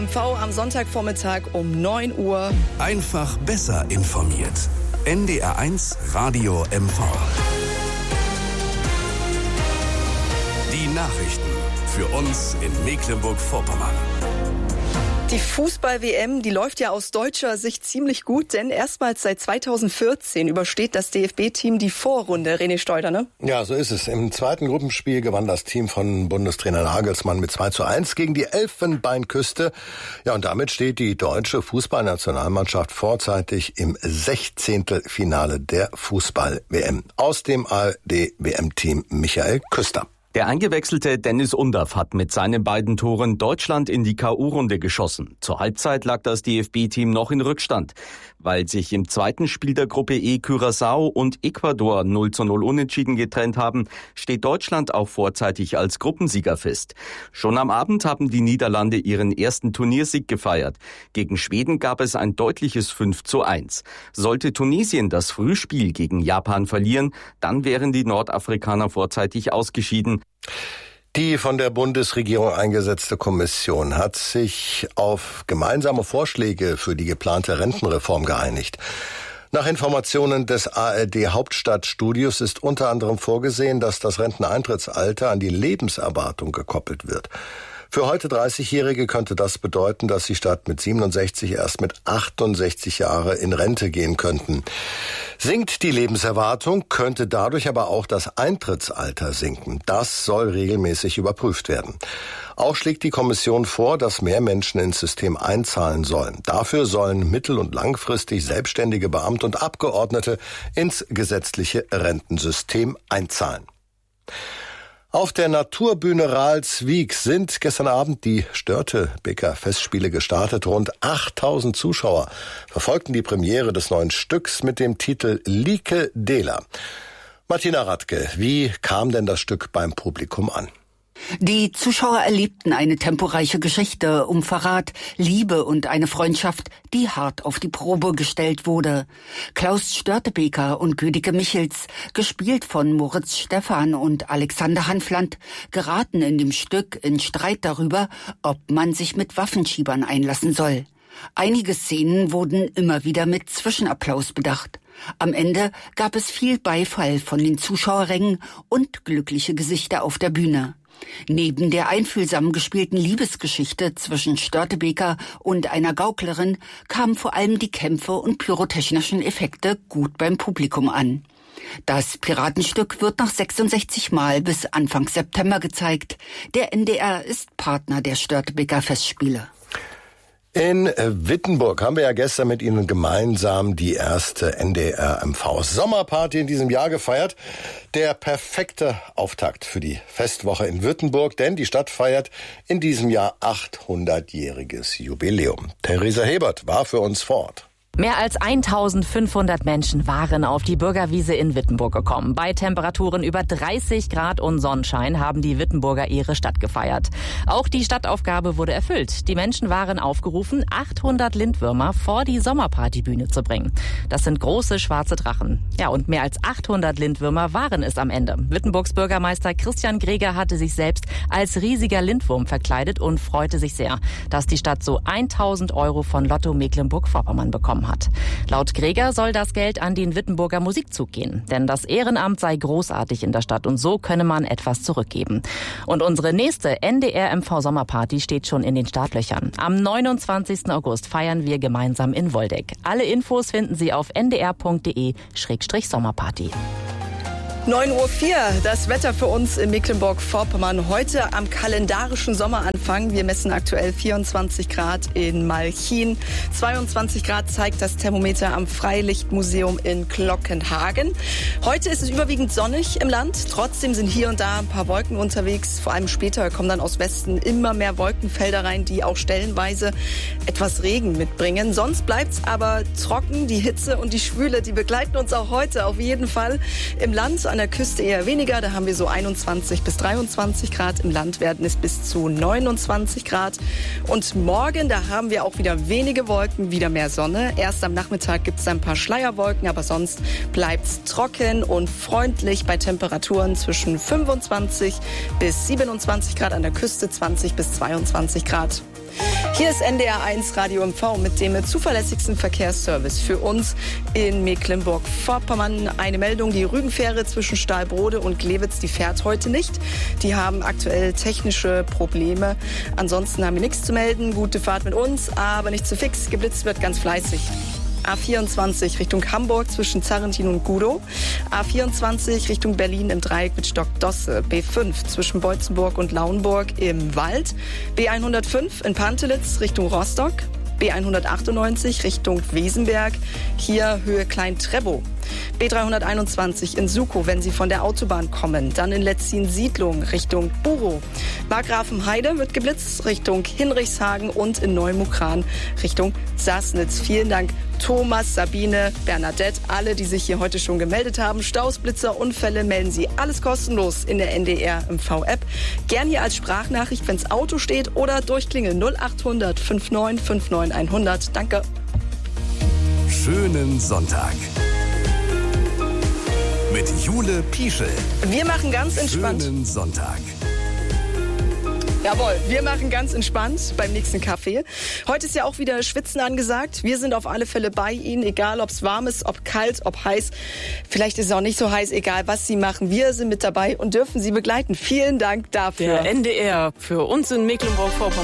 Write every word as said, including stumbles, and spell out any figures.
M V am Sonntagvormittag um neun Uhr. Einfach besser informiert. N D R eins Radio M V. Die Nachrichten für uns in Mecklenburg-Vorpommern. Die Fußball-W M, die läuft ja aus deutscher Sicht ziemlich gut, denn erstmals seit zweitausendvierzehn übersteht das D F B-Team die Vorrunde. René Steuder, ne? Ja, so ist es. Im zweiten Gruppenspiel gewann das Team von Bundestrainer Nagelsmann mit zwei zu eins gegen die Elfenbeinküste. Ja, und damit steht die deutsche Fußballnationalmannschaft vorzeitig im Sechzehntelfinale der Fußball-W M. Aus dem A R D-W M-Team Michael Küster. Der eingewechselte Dennis Undaff hat mit seinen beiden Toren Deutschland in die K O-Runde geschossen. Zur Halbzeit lag das D F B-Team noch in Rückstand. Weil sich im zweiten Spiel der Gruppe E Curaçao und Ecuador null zu null unentschieden getrennt haben, steht Deutschland auch vorzeitig als Gruppensieger fest. Schon am Abend haben die Niederlande ihren ersten Turniersieg gefeiert. Gegen Schweden gab es ein deutliches fünf zu eins. Sollte Tunesien das Frühspiel gegen Japan verlieren, dann wären die Nordafrikaner vorzeitig ausgeschieden. Die von der Bundesregierung eingesetzte Kommission hat sich auf gemeinsame Vorschläge für die geplante Rentenreform geeinigt. Nach Informationen des A R D-Hauptstadtstudios ist unter anderem vorgesehen, dass das Renteneintrittsalter an die Lebenserwartung gekoppelt wird. Für heute dreißigjährige könnte das bedeuten, dass sie statt mit siebenundsechzig erst mit achtundsechzig Jahre in Rente gehen könnten. Sinkt die Lebenserwartung, könnte dadurch aber auch das Eintrittsalter sinken. Das soll regelmäßig überprüft werden. Auch schlägt die Kommission vor, dass mehr Menschen ins System einzahlen sollen. Dafür sollen mittel- und langfristig selbstständige Beamte und Abgeordnete ins gesetzliche Rentensystem einzahlen. Auf der Naturbühne Ralswiek sind gestern Abend die Störtebeker Festspiele gestartet. Rund achttausend Zuschauer verfolgten die Premiere des neuen Stücks mit dem Titel Lieke Dela. Martina Radke, wie kam denn das Stück beim Publikum an? Die Zuschauer erlebten eine temporeiche Geschichte um Verrat, Liebe und eine Freundschaft, die hart auf die Probe gestellt wurde. Klaus Störtebeker und Gödike Michels, gespielt von Moritz Stephan und Alexander Hanfland, geraten in dem Stück in Streit darüber, ob man sich mit Waffenschiebern einlassen soll. Einige Szenen wurden immer wieder mit Zwischenapplaus bedacht. Am Ende gab es viel Beifall von den Zuschauerrängen und glückliche Gesichter auf der Bühne. Neben der einfühlsam gespielten Liebesgeschichte zwischen Störtebeker und einer Gauklerin kamen vor allem die Kämpfe und pyrotechnischen Effekte gut beim Publikum an. Das Piratenstück wird noch sechsundsechzig Mal bis Anfang September gezeigt. Der N D R ist Partner der Störtebeker Festspiele. In Wittenburg haben wir ja gestern mit Ihnen gemeinsam die erste N D R M V Sommerparty in diesem Jahr gefeiert. Der perfekte Auftakt für die Festwoche in Wittenburg, denn die Stadt feiert in diesem Jahr achthundertjähriges Jubiläum. Theresa Hebert war für uns vor Ort. Mehr als eintausendfünfhundert Menschen waren auf die Bürgerwiese in Wittenburg gekommen. Bei Temperaturen über dreißig Grad und Sonnenschein haben die Wittenburger ihre Stadt gefeiert. Auch die Stadtaufgabe wurde erfüllt. Die Menschen waren aufgerufen, achthundert Lindwürmer vor die Sommerpartybühne zu bringen. Das sind große schwarze Drachen. Ja, und mehr als achthundert Lindwürmer waren es am Ende. Wittenburgs Bürgermeister Christian Greger hatte sich selbst als riesiger Lindwurm verkleidet und freute sich sehr, dass die Stadt so tausend Euro von Lotto Mecklenburg-Vorpommern bekommen hat. Laut Greger soll das Geld an den Wittenburger Musikzug gehen, denn das Ehrenamt sei großartig in der Stadt und so könne man etwas zurückgeben. Und unsere nächste N D R M V Sommerparty steht schon in den Startlöchern. Am neunundzwanzigsten August feiern wir gemeinsam in Woldeck. Alle Infos finden Sie auf n d r punkt d e Schrägstrich Sommerparty. neun Uhr vier, das Wetter für uns in Mecklenburg-Vorpommern. Heute am kalendarischen Sommeranfang. Wir messen aktuell vierundzwanzig Grad in Malchin. zweiundzwanzig Grad zeigt das Thermometer am Freilichtmuseum in Glockenhagen. Heute ist es überwiegend sonnig im Land. Trotzdem sind hier und da ein paar Wolken unterwegs. Vor allem später kommen dann aus Westen immer mehr Wolkenfelder rein, die auch stellenweise etwas Regen mitbringen. Sonst bleibt's aber trocken. Die Hitze und die Schwüle, die begleiten uns auch heute auf jeden Fall im Land. An der Küste eher weniger, da haben wir so einundzwanzig bis dreiundzwanzig Grad. Im Land werden es bis zu neunundzwanzig Grad. Und morgen, da haben wir auch wieder wenige Wolken, wieder mehr Sonne. Erst am Nachmittag gibt es ein paar Schleierwolken, aber sonst bleibt es trocken und freundlich bei Temperaturen zwischen fünfundzwanzig bis siebenundzwanzig Grad, an der Küste zwanzig bis zweiundzwanzig Grad. Hier ist N D R eins Radio M V mit dem zuverlässigsten Verkehrsservice für uns in Mecklenburg-Vorpommern. Eine Meldung, die Rügenfähre zwischen Stahlbrode und Glewitz, die fährt heute nicht. Die haben aktuell technische Probleme. Ansonsten haben wir nichts zu melden. Gute Fahrt mit uns, aber nicht zu fix. Geblitzt wird ganz fleißig. A vierundzwanzig Richtung Hamburg zwischen Zarrentin und Gudow. A vierundzwanzig Richtung Berlin im Dreieck mit Stockdosse. B fünf zwischen Beutzenburg und Lauenburg im Wald. B hundertfünf in Pantelitz Richtung Rostock. B hundertachtundneunzig Richtung Wesenberg. Hier Höhe Klein-Trebow. B dreihunderteinundzwanzig in Sukow, wenn Sie von der Autobahn kommen. Dann in Letzin-Siedlung Richtung Burow. Markgrafenheide wird geblitzt Richtung Hinrichshagen und in Neumukran Richtung Sassnitz. Vielen Dank Thomas, Sabine, Bernadette, alle, die sich hier heute schon gemeldet haben. Staus, Blitzer, Unfälle melden Sie alles kostenlos in der N D R M V-App. Gern hier als Sprachnachricht, wenn's Auto steht, oder durchklingeln null achthundert fünfundneunzig neunundfünfzig hundert. Danke. Schönen Sonntag. Mit Jule Pieschel. Wir machen ganz entspannt. Schönen Sonntag. Jawohl, wir machen ganz entspannt beim nächsten Kaffee. Heute ist ja auch wieder Schwitzen angesagt. Wir sind auf alle Fälle bei Ihnen, egal ob es warm ist, ob kalt, ob heiß. Vielleicht ist es auch nicht so heiß, egal was Sie machen. Wir sind mit dabei und dürfen Sie begleiten. Vielen Dank dafür. Der N D R für uns in Mecklenburg-Vorpommern.